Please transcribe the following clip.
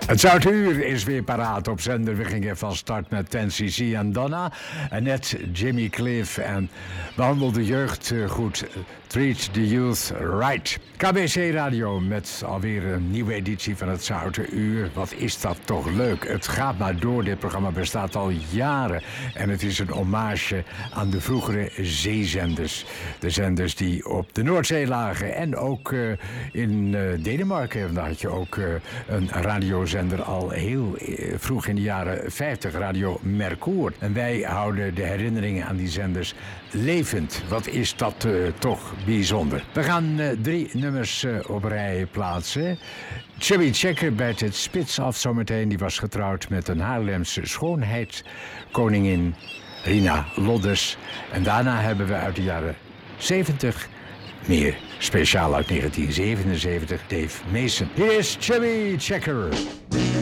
Het Zoute Uur is weer paraat op zender. We gingen van start met 10cc en Donna. En net Jimmy Cliff en behandel de jeugd goed. Treat the youth right. KBC Radio met alweer een nieuwe editie van het Zoute Uur. Wat is dat toch leuk. Het gaat maar door. Dit programma bestaat al jaren. En het is een hommage aan de vroegere zeezenders. De zenders die op de Noordzee lagen. En ook in Denemarken. Daar had je ook een radiozender al heel vroeg in de jaren 50. Radio Mercure. En wij houden de herinneringen aan die zenders levend. Wat is dat toch bijzonder. We gaan 3 nummers op rij plaatsen. Chubby Checker bij het spits af zometeen. Die was getrouwd met een Haarlemse schoonheid. Koningin Rina Lodders. En daarna hebben we uit de jaren 70 meer. Speciaal uit 1977 Dave Mason. Hier is Chubby Checker.